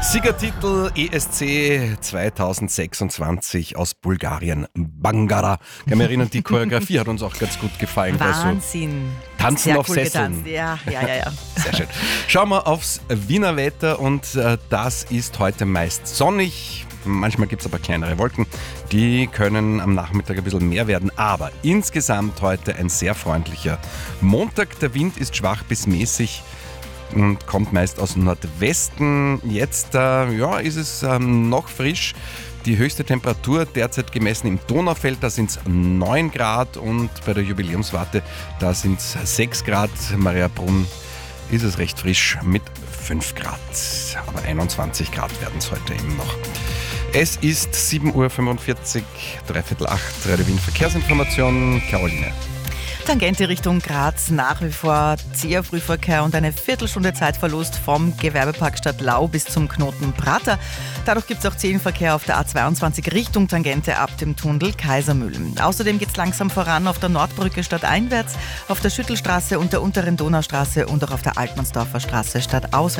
Siegertitel ESC 2026 aus Bulgarien, Bangara. Kann mich erinnern, die Choreografie hat uns auch ganz gut gefallen. Wahnsinn. Tanzen Sehr auf cool Sesseln. getanzt. Ja. Sehr schön. Schauen wir aufs Wiener Wetter und das ist heute meist sonnig. Manchmal gibt es aber kleinere Wolken. Die können am Nachmittag ein bisschen mehr werden. Aber insgesamt heute ein sehr freundlicher Montag. Der Wind ist schwach bis mäßig und kommt meist aus Nordwesten. Jetzt ist es noch frisch. Die höchste Temperatur derzeit gemessen im Donaufeld, da sind es 9 Grad und bei der Jubiläumswarte, da sind es 6 Grad. Mariabrunn ist es recht frisch mit 5 Grad. Aber 21 Grad werden es heute eben noch. Es ist 7.45 Uhr, 7:45, Radio Wien Verkehrsinformation, Caroline. Tangente Richtung Graz, nach wie vor zäher Frühverkehr und eine Viertelstunde Zeitverlust vom Gewerbepark Stadtlau bis zum Knoten Prater. Dadurch gibt es auch zähen Verkehr auf der A22 Richtung Tangente ab dem Tunnel Kaisermühlen. Außerdem geht es langsam voran auf der Nordbrücke stadteinwärts, auf der Schüttelstraße und der unteren Donaustraße und auch auf der Altmannsdorfer Straße stadtauswärts.